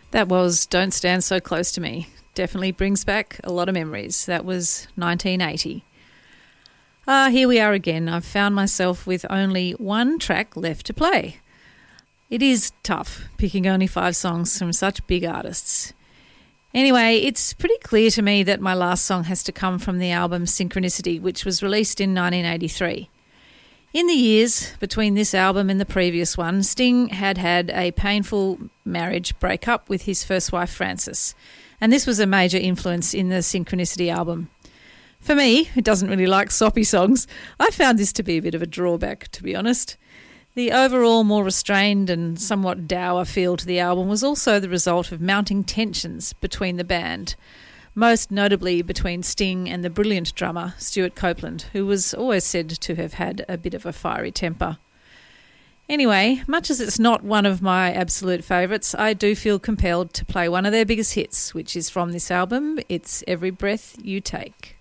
That was Don't Stand So Close to Me. Definitely brings back a lot of memories. That was 1980. Here we are again. I've found myself with only one track left to play. It is tough picking only 5 songs from such big artists. Anyway, it's pretty clear to me that my last song has to come from the album Synchronicity, which was released in 1983. In the years between this album and the previous one, Sting had a painful marriage breakup with his first wife, Frances, and this was a major influence in the Synchronicity album. For me, who doesn't really like soppy songs, I found this to be a bit of a drawback, to be honest. The overall more restrained and somewhat dour feel to the album was also the result of mounting tensions between the band, most notably between Sting and the brilliant drummer Stuart Copeland, who was always said to have had a bit of a fiery temper. Anyway, much as it's not one of my absolute favourites, I do feel compelled to play one of their biggest hits, which is from this album. It's Every Breath You Take.